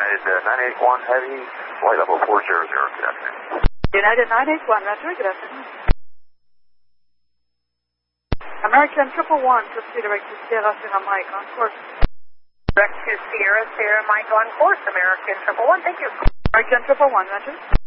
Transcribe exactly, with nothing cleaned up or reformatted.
United uh, nine eight one Heavy, flight level four zero zero, good afternoon. United nine eight one, Roger, good afternoon. American triple one to Direct to Sierra Sierra Mike on course. Direct to Sierra Sierra Mike on course, American triple one, thank you. American triple one, Roger.